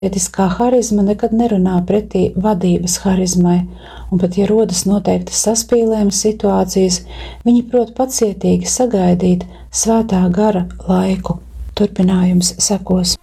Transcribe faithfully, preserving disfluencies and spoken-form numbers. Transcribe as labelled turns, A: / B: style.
A: Etiskā harizma nekad nerunā pretī vadības harizmai, un pat ja rodas noteiktas saspīlējumas situācijas, viņi prot pacietīgi sagaidīt svētā gara laiku. Turpinājums sekos.